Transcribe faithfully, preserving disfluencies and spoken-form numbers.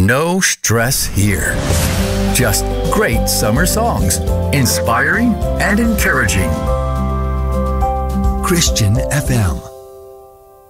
No stress here. Just great summer songs, inspiring and encouraging. Christian F M.